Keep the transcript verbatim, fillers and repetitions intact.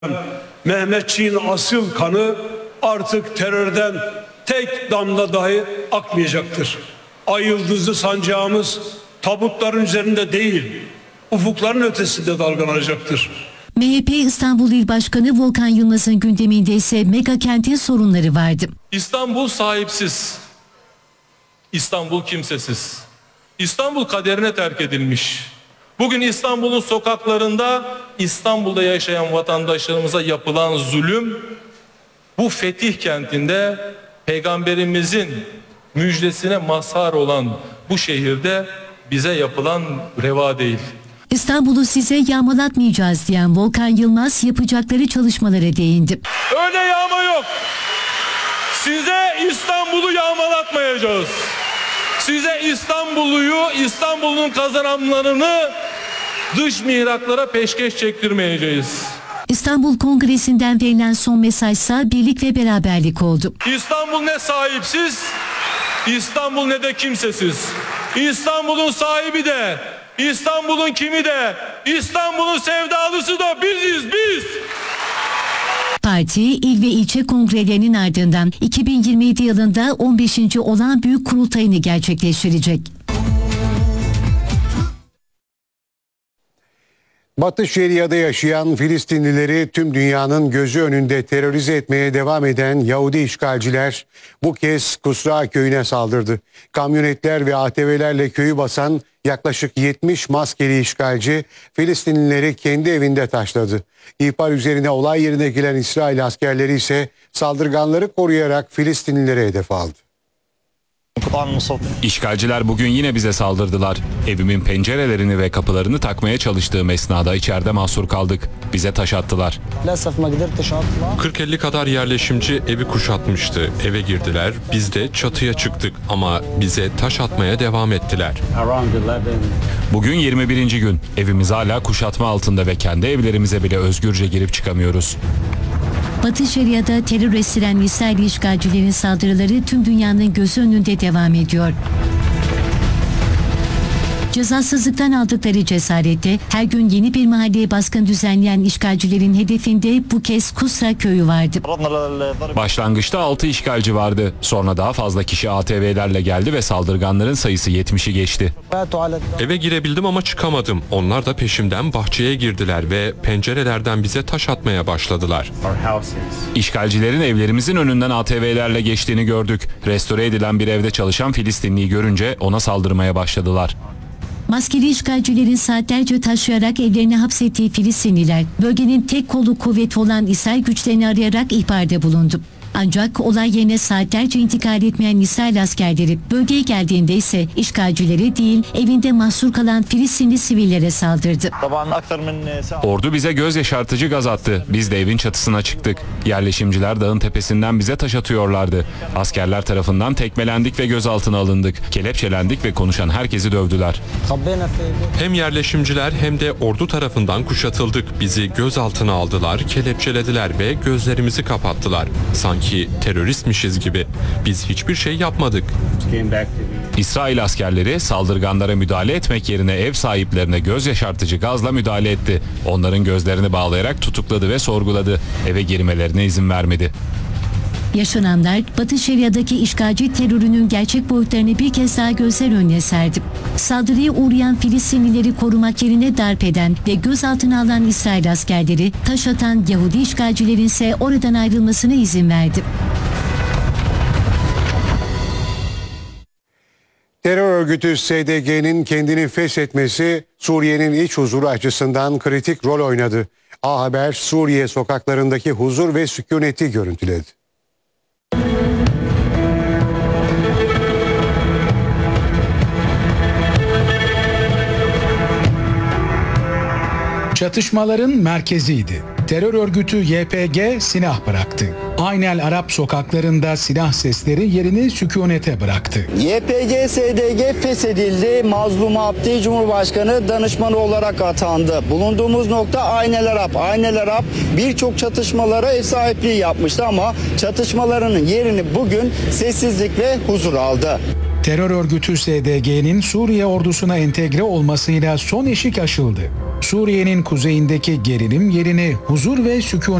Mehmetçiğin asil kanı artık terörden tek damla dahi akmayacaktır. Ay yıldızlı sancağımız tabutların üzerinde değil, ufukların ötesinde dalgalanacaktır. M H P İstanbul İl Başkanı Volkan Yılmaz'ın gündeminde ise mega kentin sorunları vardı. İstanbul sahipsiz, İstanbul kimsesiz, İstanbul kaderine terk edilmiş. Bugün İstanbul'un sokaklarında İstanbul'da yaşayan vatandaşlarımıza yapılan zulüm, bu fetih kentinde Peygamberimizin müjdesine mazhar olan bu şehirde bize yapılan reva değil. İstanbul'u size yağmalatmayacağız diyen Volkan Yılmaz yapacakları çalışmalara değindi. Öyle yağma yok. Size İstanbul'u yağmalatmayacağız. Size İstanbul'u, İstanbul'un kazanımlarını dış mihraklara peşkeş çektirmeyeceğiz. İstanbul Kongresi'nden verilen son mesajsa birlik ve beraberlik oldu. İstanbul ne sahipsiz, İstanbul ne de kimsesiz. İstanbul'un sahibi de, İstanbul'un kimi de, İstanbul'un sevdalısı da biziz biz. Parti, il ve ilçe kongrelerinin ardından iki bin yirmi yedi yılında on beşinci olan büyük kurultayını gerçekleştirecek. Batı Şeria'da yaşayan Filistinlileri tüm dünyanın gözü önünde terörize etmeye devam eden Yahudi işgalciler bu kez Kusra köyüne saldırdı. Kamyonetler ve A T V'lerle köyü basan yaklaşık yetmiş maskeli işgalci Filistinlileri kendi evinde taşladı. İhbar üzerine olay yerine gelen İsrail askerleri ise saldırganları koruyarak Filistinlilere hedef aldı. İşgalciler bugün yine bize saldırdılar. Evimin pencerelerini ve kapılarını takmaya çalıştığım esnada içeride mahsur kaldık. Bize taş attılar. kırk elli kadar yerleşimci evi kuşatmıştı. Eve girdiler, biz de çatıya çıktık ama bize taş atmaya devam ettiler. Bugün yirmi birinci gün. Evimiz hala kuşatma altında ve kendi evlerimize bile özgürce girip çıkamıyoruz. Batı Şeria'da terör estiren İsrail işgalcilerin saldırıları tüm dünyanın gözü önünde devam ediyor. Cezasızlıktan aldıkları cesarette her gün yeni bir mahalleye baskın düzenleyen işgalcilerin hedefinde bu kez Kusra köyü vardı. Başlangıçta altı işgalci vardı. Sonra daha fazla kişi A T V'lerle geldi ve saldırganların sayısı yetmişi geçti. Eve girebildim ama çıkamadım. Onlar da peşimden bahçeye girdiler ve pencerelerden bize taş atmaya başladılar. İşgalcilerin evlerimizin önünden A T V'lerle geçtiğini gördük. Restore edilen bir evde çalışan Filistinliyi görünce ona saldırmaya başladılar. Maskeli işgalcilerin saatlerce taşıyarak evlerine hapsettiği Filistinliler, bölgenin tek kolu kuvveti olan İsrail güçlerini arayarak ihbarda bulundu. Ancak olay yerine saatlerce intikal etmeyen İsrail askerleri bölgeye geldiğinde ise işgalcileri değil, evinde mahsur kalan Filistinli sivillere saldırdı. Ordu bize göz yaşartıcı gaz attı. Biz de evin çatısına çıktık. Yerleşimciler dağın tepesinden bize taş atıyorlardı. Askerler tarafından tekmelendik ve gözaltına alındık. Kelepçelendik ve konuşan herkesi dövdüler. Hem yerleşimciler hem de ordu tarafından kuşatıldık. Bizi gözaltına aldılar, kelepçelediler ve gözlerimizi kapattılar. Sanki ki teröristmişiz gibi. Biz hiçbir şey yapmadık. İsrail askerleri saldırganlara müdahale etmek yerine ev sahiplerine göz yaşartıcı gazla müdahale etti. Onların gözlerini bağlayarak tutukladı ve sorguladı. Eve girmelerine izin vermedi. Yaşananlar Batı Şeria'daki işgalci terörünün gerçek boyutlarını bir kez daha gözler önüne serdi. Saldırıya uğrayan Filistinlileri korumak yerine darp eden ve gözaltına alan İsrail askerleri, taş atan Yahudi işgalcilerin ise oradan ayrılmasına izin verdi. Terör örgütü S D G'nin kendini feshetmesi Suriye'nin iç huzuru açısından kritik rol oynadı. A Haber Suriye sokaklarındaki huzur ve sükuneti görüntüledi. Çatışmaların merkeziydi. Terör örgütü Y P G silah bıraktı. Aynel Arap sokaklarında silah sesleri yerini sükunete bıraktı. Y P G S D G feshedildi. Mazlum Abdi Cumhurbaşkanı danışmanı olarak atandı. Bulunduğumuz nokta Aynel Arap. Aynel Arap birçok çatışmalara ev sahipliği yapmıştı ama çatışmalarının yerini bugün sessizlik ve huzur aldı. Terör örgütü S D G'nin Suriye ordusuna entegre olmasıyla son eşik aşıldı. Suriye'nin kuzeyindeki gerilim yerini huzur ve sükun